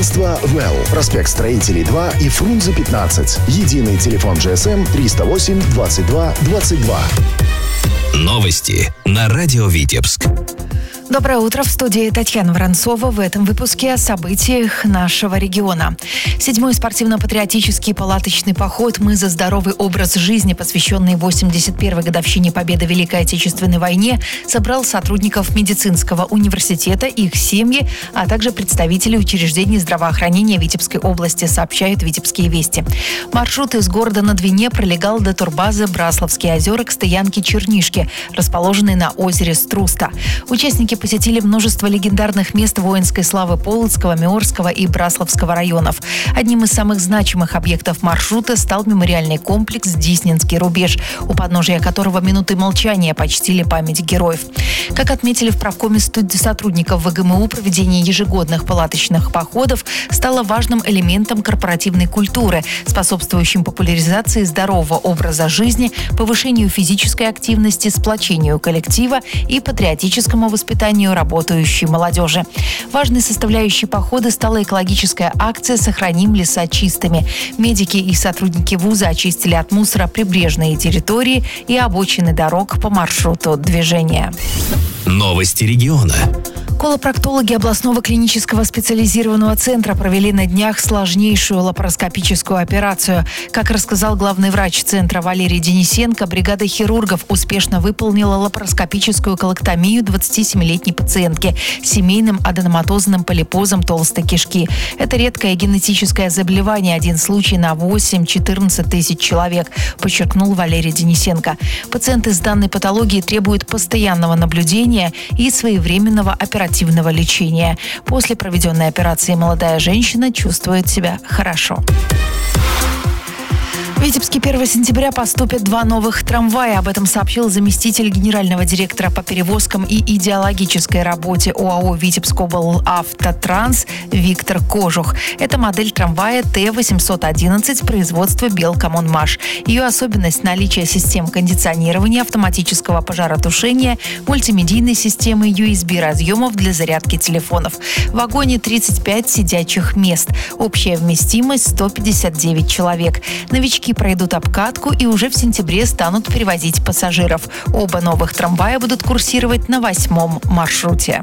Агентство «Well». Проспект Строителей 2 и Фрунзе 15. Единый телефон GSM 308 22 22. Новости на радио Витебск. Доброе утро. В студии Татьяна Воронцова. В этом выпуске о событиях нашего региона. 7-й спортивно-патриотический палаточный поход «Мы за здоровый образ жизни», посвященный 81-й годовщине победы в Великой Отечественной войне, собрал сотрудников медицинского университета, их семьи, а также представителей учреждений здравоохранения Витебской области, сообщают «Витебские вести». Маршрут из города на Двине пролегал до турбазы Брасловские озера к стоянке Чернишки, расположенной на озере Струста. Участники посетили множество легендарных мест воинской славы Полоцкого, Миорского и Брасловского районов. Одним из самых значимых объектов маршрута стал мемориальный комплекс «Диснинский рубеж», у подножия которого минуты молчания почтили память героев. Как отметили в правкоме сотрудников ВГМУ, проведение ежегодных палаточных походов стало важным элементом корпоративной культуры, способствующим популяризации здорового образа жизни, повышению физической активности, сплочению коллектива и патриотическому воспитанию работающей молодежи. Важной составляющей похода стала экологическая акция «Сохраним леса чистыми». Медики и сотрудники вуза очистили от мусора прибрежные территории и обочины дорог по маршруту движения. Новости региона. Колопроктологи областного клинического специализированного центра провели на днях сложнейшую лапароскопическую операцию. Как рассказал главный врач центра Валерий Денисенко, бригада хирургов успешно выполнила лапароскопическую колоктомию 27-летней пациентки с семейным аденоматозным полипозом толстой кишки. Это редкое генетическое заболевание, один случай на 8-14 тысяч человек, подчеркнул Валерий Денисенко. Пациенты с данной патологией требуют постоянного наблюдения и своевременного оперативного лечения. После проведенной операции молодая женщина чувствует себя хорошо. В Витебске 1 сентября поступят 2 новых трамвая. Об этом сообщил заместитель генерального директора по перевозкам и идеологической работе ОАО «Витебскоблавтотранс» Виктор Кожух. Это модель трамвая Т-811 производства «Белкоммунмаш». Ее особенность – наличие систем кондиционирования, автоматического пожаротушения, мультимедийной системы USB-разъемов для зарядки телефонов. В вагоне 35 сидячих мест. Общая вместимость – 159 человек. Новички пройдут обкатку и уже в сентябре станут перевозить пассажиров. Оба новых трамвая будут курсировать на 8-м маршруте.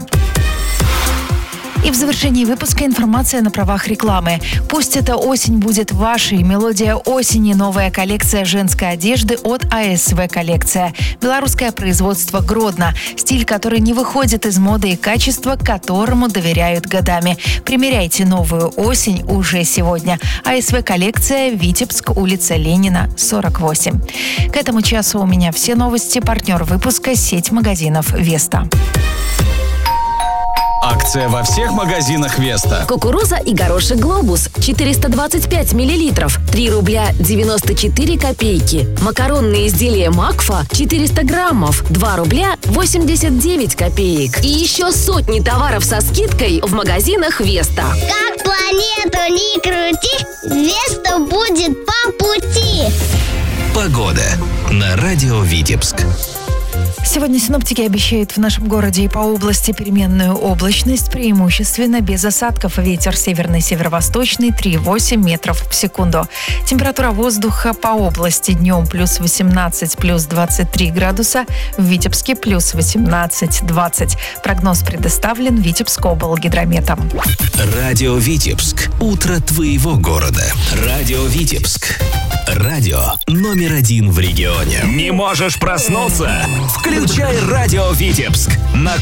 И в завершении выпуска информация на правах рекламы. Пусть эта осень будет вашей. Мелодия осени. Новая коллекция женской одежды от АСВ коллекция. Белорусское производство Гродно. Стиль, который не выходит из моды и качества, которому доверяют годами. Примеряйте новую осень уже сегодня. АСВ коллекция, Витебск, улица Ленина, 48. К этому часу у меня все новости. Партнер выпуска — сеть магазинов «Веста». Акция во всех магазинах «Веста». Кукуруза и горошек «Глобус» 425 миллилитров, 3 рубля 94 копейки. Макаронные изделия «Макфа» 400 граммов, 2 рубля 89 копеек. И еще сотни товаров со скидкой в магазинах «Веста». Как планету не крути, «Веста» будет по пути. Погода на радио Витебск. Сегодня синоптики обещают в нашем городе и по области переменную облачность, преимущественно без осадков. Ветер северный, северо-восточный 3,8 метров в секунду. Температура воздуха по области днем плюс 18, плюс 23 градуса. В Витебске плюс 18-20. Прогноз предоставлен Витебскоблгидрометом. Радио Витебск. Утро твоего города. Радио Витебск. Радио номер 1 в регионе. Не можешь проснуться? Включай радио Витебск на